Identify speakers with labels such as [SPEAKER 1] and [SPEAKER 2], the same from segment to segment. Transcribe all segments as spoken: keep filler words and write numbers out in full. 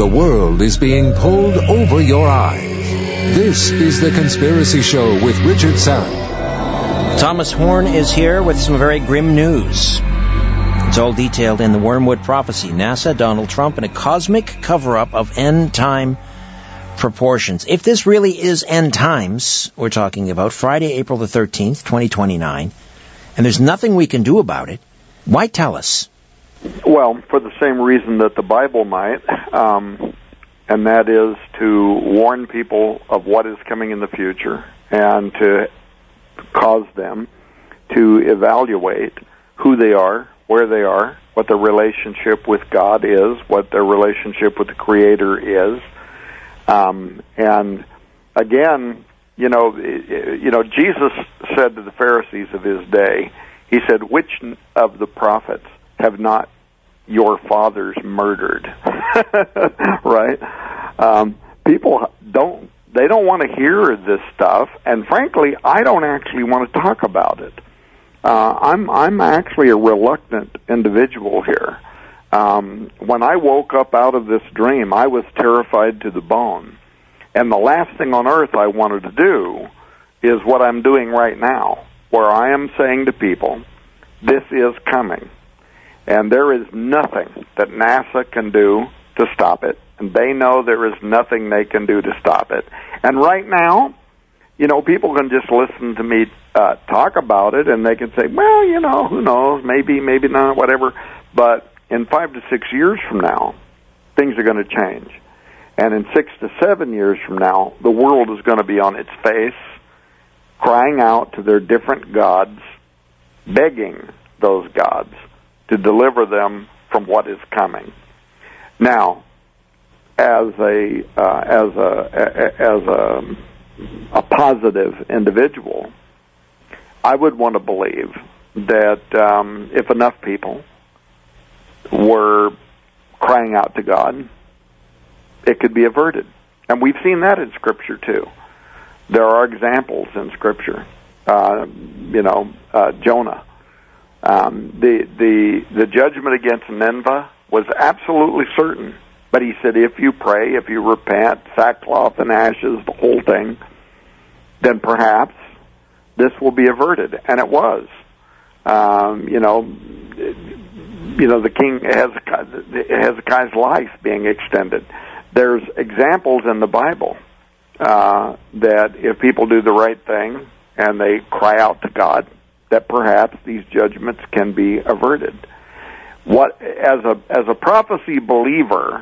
[SPEAKER 1] world is being pulled over your eyes. This is The Conspiracy Show with Richard Syrett.
[SPEAKER 2] Thomas Horn is here with some very grim news. It's all detailed in the Wormwood Prophecy. NASA, Donald Trump, and a cosmic cover-up of end-time proportions. If this really is end times we're talking about, Friday, April the thirteenth, twenty twenty-nine, and there's nothing we can do about it, why tell us?
[SPEAKER 3] Well, for the same reason that the Bible might, um, and that is to warn people of what is coming in the future and to cause them to evaluate who they are, where they are, what their relationship with God is, what their relationship with the Creator is. Um, and again, you know, you know, Jesus said to the Pharisees of his day, he said, "Which of the prophets have not your fathers murdered?" Right? Um, people don't, they don't want to hear this stuff, and frankly, I don't actually want to talk about it. Uh, I'm, I'm actually a reluctant individual here. Um, when I woke up out of this dream, I was terrified to the bone. And the last thing on earth I wanted to do is what I'm doing right now, where I am saying to people, this is coming. And there is nothing that NASA can do to stop it. And they know there is nothing they can do to stop it. And right now, you know, people can just listen to me uh, talk about it, and they can say, well, you know, who knows, maybe, maybe not, whatever. But in five to six years from now, things are going to change. And in six to seven years from now, the world is going to be on its face, crying out to their different gods, begging those gods to deliver them from what is coming. Now, as a uh, as a as a, a positive individual, I would want to believe that um, if enough people were crying out to God, it could be averted. And we've seen that in Scripture, too. There are examples in Scripture. Uh, you know, uh, Jonah. Um, the, the, the judgment against Nineveh was absolutely certain. But he said, if you pray, if you repent, sackcloth and ashes, the whole thing, then perhaps this will be averted. And it was. Um, you know, you know, the king Hezekiah, Hezekiah's life being extended. There's examples in the Bible uh, that if people do the right thing and they cry out to God, that perhaps these judgments can be averted. What as a as a prophecy believer,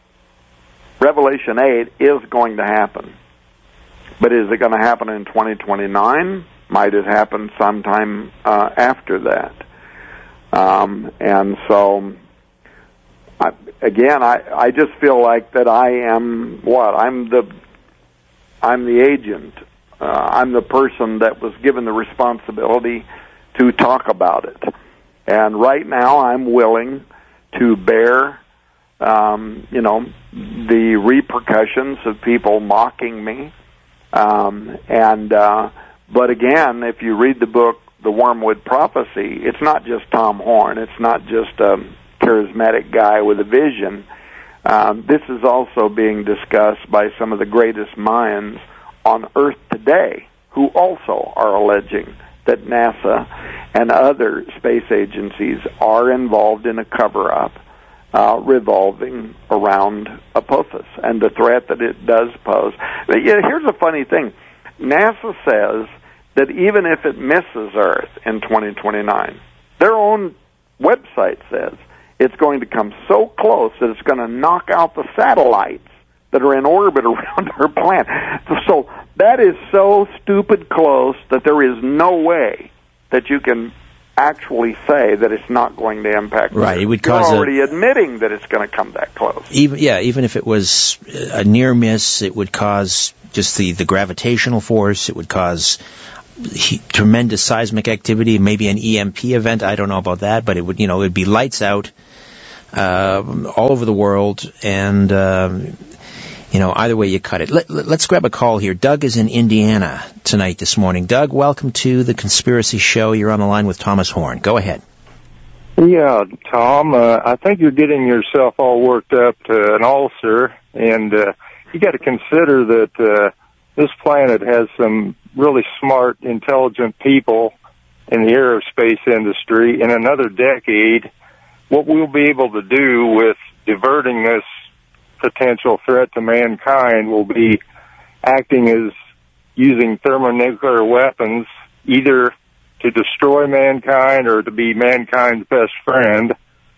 [SPEAKER 3] Revelation eight is going to happen. But is it going to happen in twenty twenty-nine? Might it happen sometime uh, after that? Um, and so, I, again, I, I just feel like that I am what? I'm the I'm the agent. Uh, I'm the person that was given the responsibility to talk about it. And right now, I'm willing to bear, um, you know, the repercussions of people mocking me. Um, and uh, but again, if you read the book, The Wormwood Prophecy, it's not just Tom Horn. It's not just a charismatic guy with a vision. Um, this is also being discussed by some of the greatest minds on Earth today, who also are alleging that NASA and other space agencies are involved in a cover-up uh, revolving around Apophis and the threat that it does pose. But, yeah, here's a funny thing. NASA says that even if it misses Earth in twenty twenty-nine, their own website says it's going to come so close that it's going to knock out the satellites that are in orbit around our planet. So that is so stupid close that there is no way that you can actually say that it's not going to impact.
[SPEAKER 2] Right,
[SPEAKER 3] Earth.
[SPEAKER 2] it would
[SPEAKER 3] You're
[SPEAKER 2] cause
[SPEAKER 3] already
[SPEAKER 2] a,
[SPEAKER 3] admitting that it's going to come that close.
[SPEAKER 2] Even yeah, even if it was a near miss, it would cause just the, the gravitational force. It would cause he, tremendous seismic activity, maybe an E M P event. I don't know about that, but it would, you know, it would be lights out uh, all over the world, and um, you know, either way you cut it. Let, let, let's grab a call here. Doug is in Indiana tonight this morning. Doug, welcome to the Conspiracy Show. You're on the line with Thomas Horn. Go ahead.
[SPEAKER 4] Yeah, Tom, uh, I think you're getting yourself all worked up to an ulcer, and uh, you got to consider that uh, this planet has some really smart, intelligent people in the aerospace industry. In another decade, what we'll be able to do with diverting this potential threat to mankind will be acting as using thermonuclear weapons, either to destroy mankind or to be mankind's best friend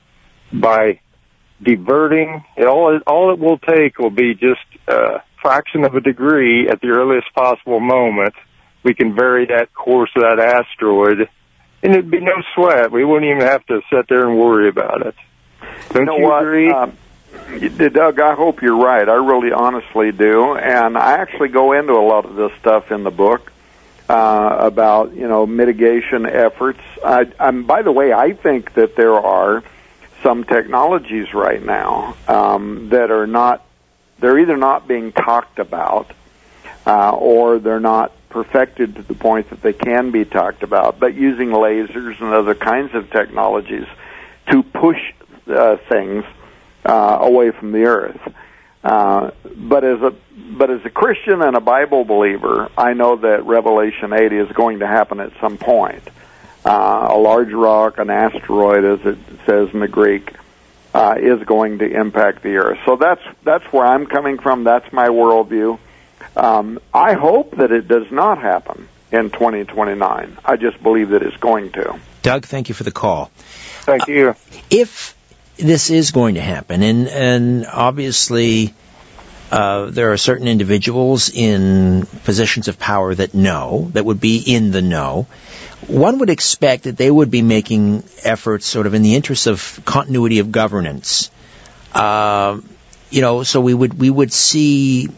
[SPEAKER 4] by diverting. It, all, it, all it will take will be just a fraction of a degree at the earliest possible moment. We can vary that course of that asteroid, and it'd be no sweat. We wouldn't even have to sit there and worry about it. Don't
[SPEAKER 3] you, know
[SPEAKER 4] you
[SPEAKER 3] what?
[SPEAKER 4] agree?
[SPEAKER 3] Um, Doug, I hope you're right. I really honestly do. And I actually go into a lot of this stuff in the book. Uh, about, you know, mitigation efforts. I, I'm, by the way, I think that there are some technologies right now um, that are not, they're either not being talked about uh, or they're not perfected to the point that they can be talked about, but using lasers and other kinds of technologies to push uh, things uh, away from the Earth. Uh, but as a but as a Christian and a Bible believer, I know that Revelation eight is going to happen at some point. Uh, a large rock, an asteroid, as it says in the Greek, uh, is going to impact the Earth. So that's that's where I'm coming from. That's my worldview. Um, I hope that it does not happen in twenty twenty-nine. I just believe that it's going to.
[SPEAKER 2] Doug, thank you for the call.
[SPEAKER 4] Thank you.
[SPEAKER 2] Uh, if this is going to happen, and and obviously uh, there are certain individuals in positions of power that know, that would be in the know. One would expect that they would be making efforts sort of in the interest of continuity of governance. Uh, you know, so we would we would see,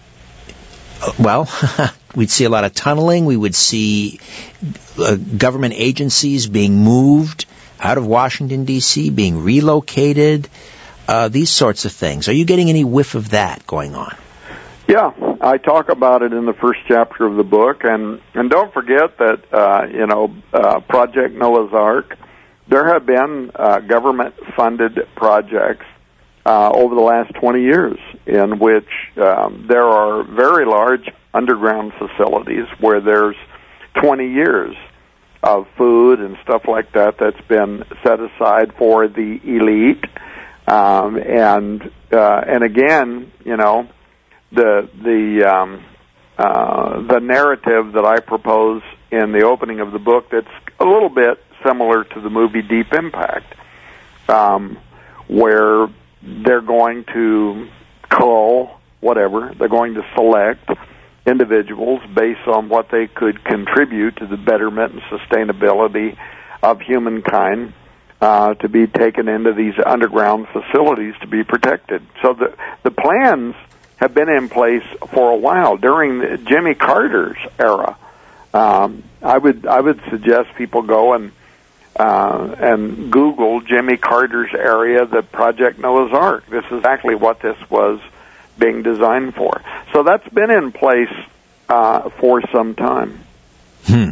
[SPEAKER 2] well, we'd see a lot of tunneling. We would see uh, government agencies being moved out of Washington, D C, being relocated, uh, these sorts of things. Are you getting any whiff of that going on?
[SPEAKER 3] Yeah, I talk about it in the first chapter of the book, and, and don't forget that, uh, you know, uh, Project Noah's Ark, there have been uh, government-funded projects uh, over the last twenty years in which um, there are very large underground facilities where there's twenty years of food and stuff like that that's been set aside for the elite, um, and uh, and again, you know, the the um, uh, the narrative that I propose in the opening of the book that's a little bit similar to the movie Deep Impact, um, where they're going to cull whatever they're going to select individuals based on what they could contribute to the betterment and sustainability of humankind uh, to be taken into these underground facilities to be protected. So the the plans have been in place for a while during the Jimmy Carter's era. Um, I would I would suggest people go and uh, and Google Jimmy Carter's area, the Project Noah's Ark. This is exactly what this was being designed for. So that's been in place uh, for some time.
[SPEAKER 2] Hmm.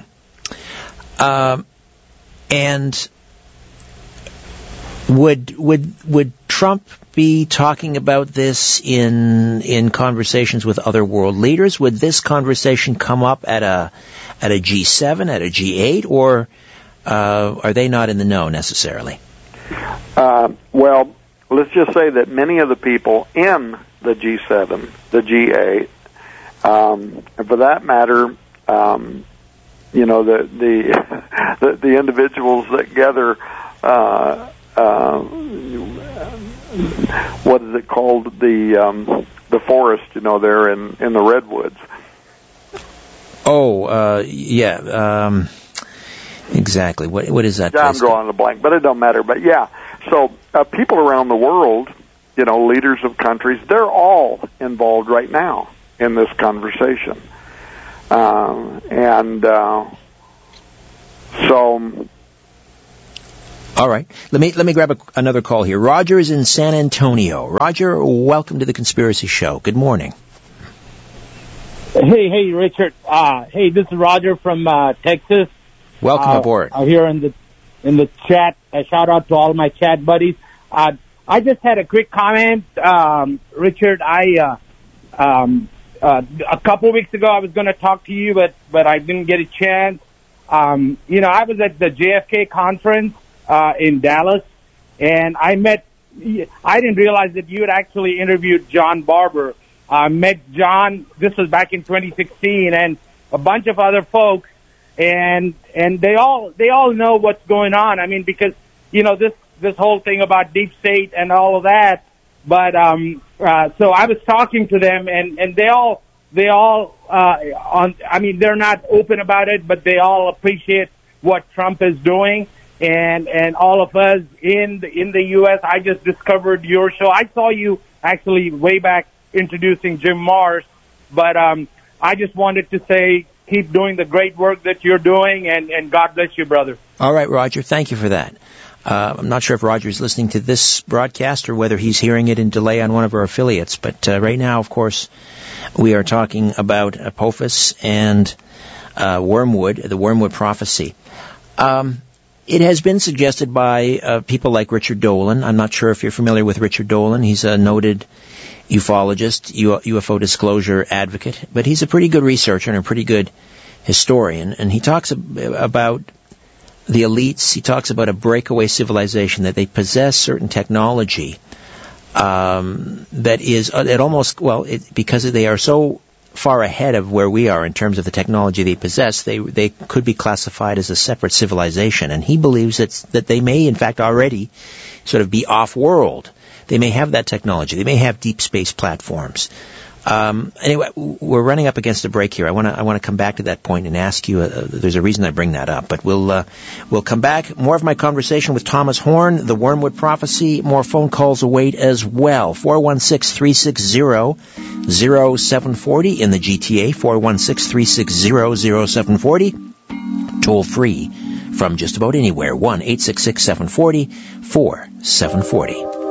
[SPEAKER 2] Um, and would would would Trump be talking about this in in conversations with other world leaders? Would this conversation come up at a at a G seven, at a G eight, or uh, are they not in the know necessarily?
[SPEAKER 3] Uh, well, let's just say that many of the people in the G seven, the G eight, um, and for that matter, um, you know, the the the, the individuals that gather, uh, uh, what is it called, the um, the forest, you know, there in, in the redwoods.
[SPEAKER 2] Oh, uh, yeah, um, exactly. What what is that?
[SPEAKER 3] Yeah, I'm drawing a blank, but it don't matter. But yeah, so uh, people around the world, you know, leaders of countries, they're all involved right now in this conversation. Um, and uh, so...
[SPEAKER 2] All right. Let me let me grab a, another call here. Roger is in San Antonio. Roger, welcome to the Conspiracy Show. Good morning.
[SPEAKER 5] Hey, hey, Richard. Uh, hey, this is Roger from uh, Texas.
[SPEAKER 2] Welcome
[SPEAKER 5] uh,
[SPEAKER 2] aboard.
[SPEAKER 5] I'm here in the in the chat. A shout out to all my chat buddies. Uh, I just had a quick comment, um, Richard. I uh, um, uh, a couple weeks ago I was going to talk to you, but but I didn't get a chance. Um, you know, I was at the J F K conference uh, in Dallas, and I met. I didn't realize that you had actually interviewed John Barber. I uh, met John. This was back in twenty sixteen, and a bunch of other folks, and and they all they all know what's going on. I mean, because you know this this whole thing about deep state and all of that. But um, uh, so I was talking to them, and and they all they all uh, on. I mean, they're not open about it, but they all appreciate what Trump is doing. And and all of us in the, in the U S, I just discovered your show. I saw you actually way back introducing Jim Marrs, but um, I just wanted to say keep doing the great work that you're doing, and, and God bless you, brother.
[SPEAKER 2] All right, Roger, thank you for that. Uh, I'm not sure if Roger is listening to this broadcast or whether he's hearing it in delay on one of our affiliates, but uh, right now, of course, we are talking about Apophis and uh, Wormwood, the Wormwood prophecy. Um It has been suggested by uh, people like Richard Dolan. I'm not sure if you're familiar with Richard Dolan. He's a noted ufologist, U F O disclosure advocate, but he's a pretty good researcher and a pretty good historian. And he talks ab- about the elites. He talks about a breakaway civilization, that they possess certain technology um, that is, uh, it almost, well, it, because they are so far ahead of where we are in terms of the technology they possess, they they could be classified as a separate civilization. And he believes that that they may, in fact, already sort of be off-world. They may have that technology. They may have deep space platforms. Um, anyway, we're running up against a break here. I want to I want to come back to that point and ask you. Uh, there's a reason I bring that up, but we'll uh, we'll come back. More of my conversation with Thomas Horn, the Wormwood prophecy. More phone calls await as well. four one six, three six zero, zero seven four zero in the G T A. four one six, three six zero, zero seven four zero. Toll free from just about anywhere. one eight six six, seven four zero, four seven four zero.